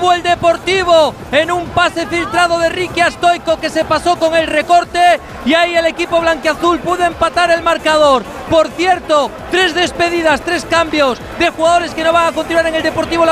salvó el Deportivo en un pase filtrado de Ricky Stoico que se pasó con el recorte y ahí el equipo blanquiazul pudo empatar el marcador. Por cierto, 3 despedidas, 3 cambios de jugadores que no van a continuar en el Deportivo.